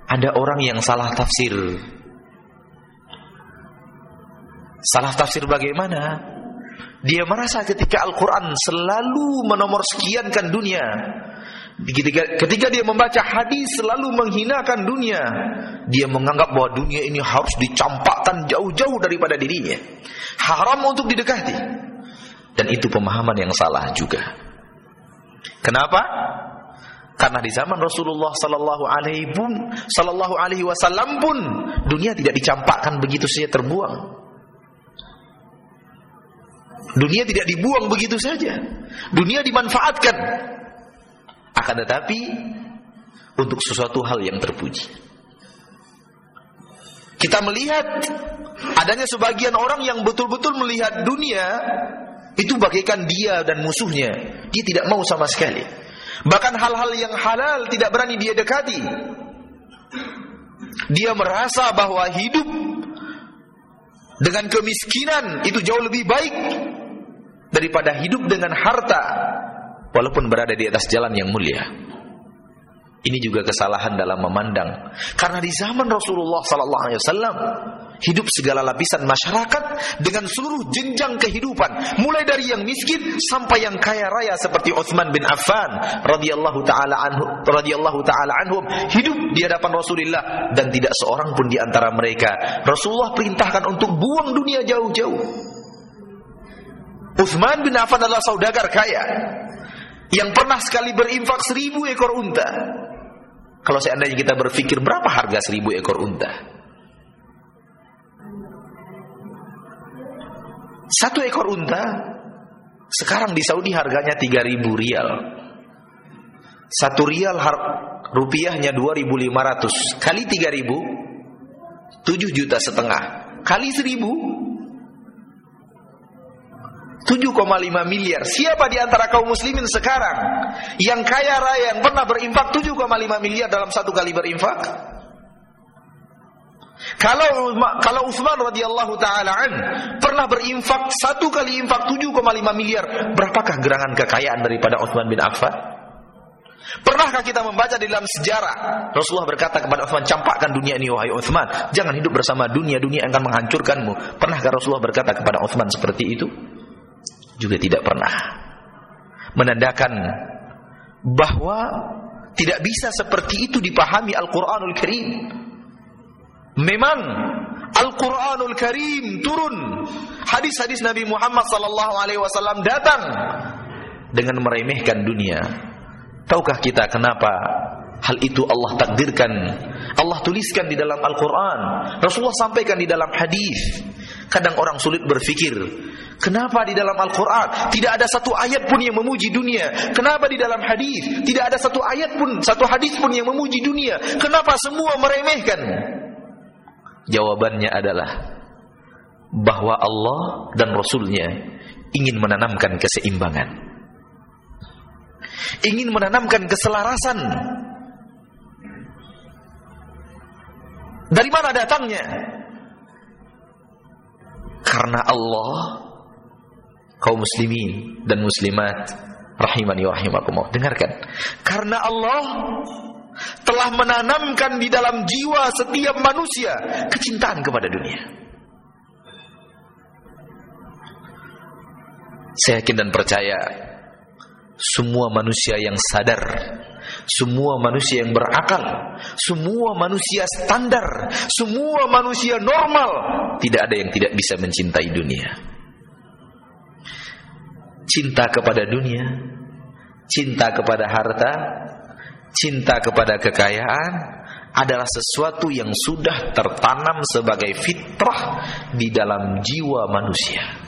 ada orang yang salah tafsir. Salah tafsir bagaimana? Dia merasa ketika Al-Quran selalu menomorsekiankan dunia, ketika dia membaca hadis selalu menghinakan dunia, dia menganggap bahwa dunia ini harus dicampakkan jauh-jauh daripada dirinya, haram untuk didekati. Dan itu pemahaman yang salah juga. Kenapa? Karena di zaman Rasulullah sallallahu alaihi wasallam pun dunia tidak dicampakkan begitu saja terbuang. Dunia tidak dibuang begitu saja. Dunia dimanfaatkan. Akan tetapi untuk sesuatu hal yang terpuji. Kita melihat adanya sebagian orang yang betul-betul melihat dunia itu bagaikan dia dan musuhnya. Dia tidak mau sama sekali. Bahkan hal-hal yang halal tidak berani dia dekati. Dia merasa bahwa hidup dengan kemiskinan itu jauh lebih baik daripada hidup dengan harta walaupun berada di atas jalan yang mulia. Ini juga kesalahan dalam memandang. Karena di zaman Rasulullah sallallahu alaihi wasallam hidup segala lapisan masyarakat dengan seluruh jenjang kehidupan, mulai dari yang miskin sampai yang kaya raya seperti Utsman bin Affan radhiyallahu taala anhum hidup di hadapan Rasulullah, dan tidak seorang pun di antara mereka Rasulullah perintahkan untuk buang dunia jauh-jauh. Utsman bin Affan adalah saudagar kaya yang pernah sekali berinfak 1000 ekor unta. Kalau seandainya kita berpikir berapa harga 1000 ekor unta? Satu ekor unta sekarang di Saudi harganya 3.000 rial. 1 rial rupiahnya 2.500 kali 3.000 7,5 juta kali 1.000 7,5 miliar. Siapa di antara kaum muslimin sekarang yang kaya raya yang pernah berinfak 7,5 miliar dalam satu kali berinfak? Kalau Utsman radhiyallahu taala an pernah berinfak satu kali infak 7,5 miliar, berapakah gerangan kekayaan daripada Utsman bin Affan? Pernahkah kita membaca di dalam sejarah Rasulullah berkata kepada Utsman, campakkan dunia ini wahai Utsman, jangan hidup bersama dunia, dunia akan menghancurkanmu. Pernahkah Rasulullah berkata kepada Utsman seperti itu? Juga tidak pernah. Menandakan bahwa tidak bisa seperti itu dipahami Al-Quranul Karim. Memang Al-Quranul Karim turun, hadis-hadis Nabi Muhammad SAW datang dengan meremehkan dunia. Tahukah kita kenapa hal itu Allah takdirkan, Allah tuliskan di dalam Al-Quran, Rasulullah sampaikan di dalam hadis. Kadang orang sulit berfikir, kenapa di dalam Al-Quran tidak ada satu ayat pun yang memuji dunia? Kenapa di dalam hadis tidak ada satu ayat pun, satu hadis pun yang memuji dunia? Kenapa semua meremehkan? Jawabannya adalah bahwa Allah dan Rasulnya ingin menanamkan keseimbangan, ingin menanamkan keselarasan. Dari mana datangnya? Karena Allah, kaum muslimin dan muslimat rahimani wa rahimakumullah, dengarkan. Karena Allah telah menanamkan di dalam jiwa setiap manusia kecintaan kepada dunia. Saya yakin dan percaya semua manusia yang sadar, semua manusia yang berakal, semua manusia standar, semua manusia normal, tidak ada yang tidak bisa mencintai dunia. Cinta kepada dunia, cinta kepada harta, cinta kepada kekayaan adalah sesuatu yang sudah tertanam sebagai fitrah di dalam jiwa manusia.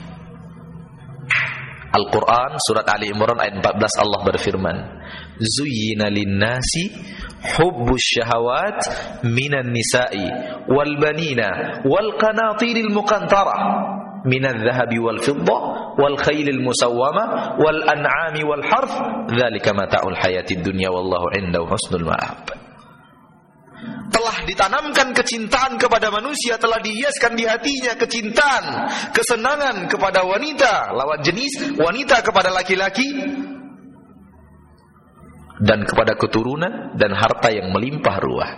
Al-Quran surat Ali Imran ayat 14 Allah berfirman, Zuyyina linnasi hubbus syahawat minan nisa'i wal banina wal qanatiril muqantarah minadh dhahabi wal fidda wal khaylil musawwama wal an'ami wal harth dzalika mata'ul hayatid dunya wallahu 'indahu husnul ma'ab. Telah ditanamkan kecintaan kepada manusia, telah dihiaskan di hatinya kecintaan, kesenangan kepada wanita, lawan jenis, wanita kepada laki-laki, dan kepada keturunan dan harta yang melimpah ruah.